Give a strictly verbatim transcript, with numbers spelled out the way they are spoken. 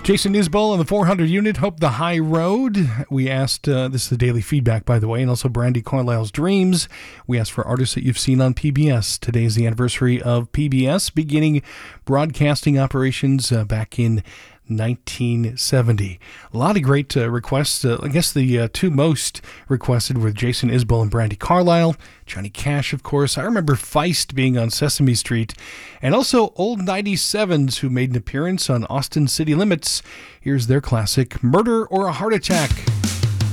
Jason Isbell on the four hundred unit, Hope the High Road. We asked, uh, this is the daily feedback, by the way, and also Brandi Carlile's Dreams. We asked for artists that you've seen on P B S. Today is the anniversary of P B S, beginning broadcasting operations uh, back in nineteen seventy. A lot of great uh, requests. Uh, I guess the uh, two most requested were Jason Isbell and Brandi Carlile. Johnny Cash, of course. I remember Feist being on Sesame Street. And also Old ninety-sevens, who made an appearance on Austin City Limits. Here's their classic, Murder or a Heart Attack.